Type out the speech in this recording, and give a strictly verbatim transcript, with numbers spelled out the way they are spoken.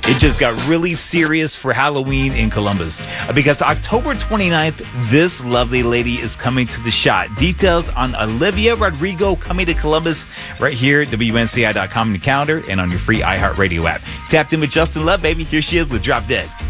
It just got really serious for Halloween in Columbus because October twenty-ninth, this lovely lady is coming to the shot. Details on Olivia Rodrigo coming to Columbus right here at W N C I dot com in the calendar and on your free iHeartRadio app. Tapped in with Justin Love, baby. Here she is with Drop Dead.